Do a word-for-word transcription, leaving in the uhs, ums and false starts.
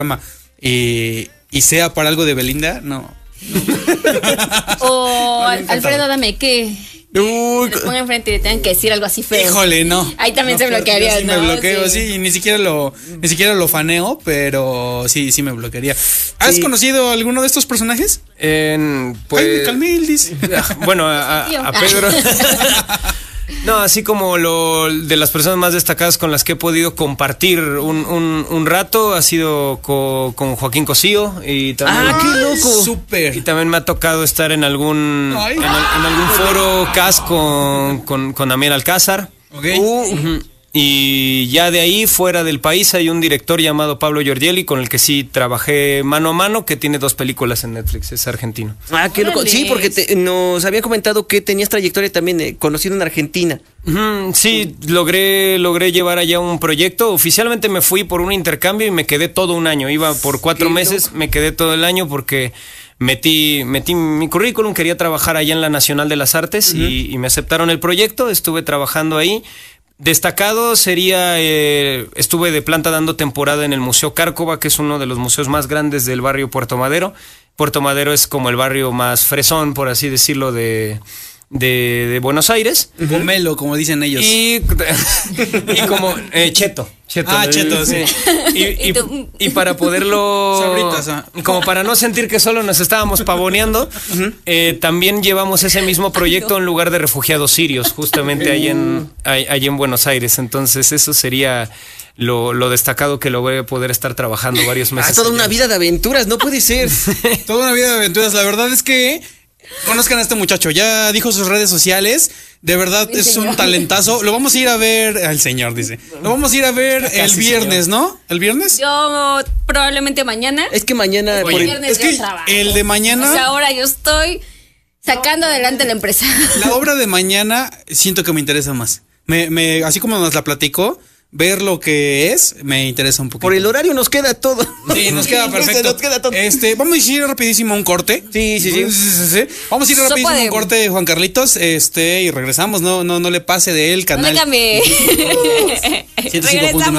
y, y sea para algo de Belinda, no. O Alfredo Adame, ¿qué? Uy, le pongan enfrente y le tengan que decir algo así feo. Híjole, no. Ahí también no, se bloquearía, sí ¿no? Me bloqueo, sí. sí, ni siquiera lo, ni siquiera lo faneo, pero sí, sí me bloquearía. ¿Has sí. conocido alguno de estos personajes? En, pues, Ay, me calmé, dice. Bueno, a, a, a Pedro. No, así como lo de las personas más destacadas con las que he podido compartir un, un, un rato ha sido co, con Joaquín Cosío y también, ¡ah, qué loco! Súper. Y también me ha tocado estar en algún Ay. en, en algún foro C A S con, con, con Damián Alcázar. Okay. Uh, uh-huh. Y ya de ahí, fuera del país, hay un director llamado Pablo Giorgielli con el que sí trabajé mano a mano, que tiene dos películas en Netflix, es argentino. Ah, qué loco. Órale. Sí, porque te- nos había comentado que tenías trayectoria también eh, conocido en Argentina. Ujú, sí, logré, logré llevar allá un proyecto. Oficialmente me fui por un intercambio y me quedé todo un año. Iba por cuatro Qué meses, loco. me quedé todo el año porque metí, metí mi currículum, quería trabajar allá en la Nacional de las Artes y, y me aceptaron el proyecto, estuve trabajando ahí. Destacado sería, eh, estuve de planta dando temporada en el Museo Cárcova, que es uno de los museos más grandes del barrio Puerto Madero. Puerto Madero es como el barrio más fresón, por así decirlo, de, de, de Buenos Aires. Pomelo, como dicen ellos. Y, y como eh, cheto, cheto. Ah, le- cheto, sí. Y, y- Y tú- y para poderlo... Sabritas, ah. y como para no sentir que solo nos estábamos pavoneando, eh, también llevamos ese mismo proyecto en lugar de refugiados sirios, justamente ahí en, ahí, ahí en Buenos Aires. Entonces eso sería lo, lo destacado que lo voy a poder estar trabajando varios meses. Ah, toda allá. una vida de aventuras, no puede ser. Toda una vida de aventuras. La verdad es que conozcan a este muchacho. Ya dijo sus redes sociales. De verdad Mi es un señor. talentazo. Lo vamos a ir a ver. Al señor dice. Lo vamos a ir a ver el Casi, viernes, ¿no? ¿El viernes? Yo probablemente mañana. Es que mañana... El por el- viernes es que yo trabajo. el de mañana- O sea, ahora yo estoy sacando adelante la empresa. La obra de mañana siento que me interesa más. Me, me, así como nos la platicó, ver lo que es me interesa un poquito. por el horario nos queda todo. Sí, nos queda Sí, perfecto. Nos queda todo. Este, vamos a ir rapidísimo a un corte. Sí, sí, sí. sí. Vamos a ir Sopa rapidísimo a de- un corte, Juan Carlitos, este, y regresamos. No, no, no le pase de él, No canal. le cambié. ciento cinco punto nueve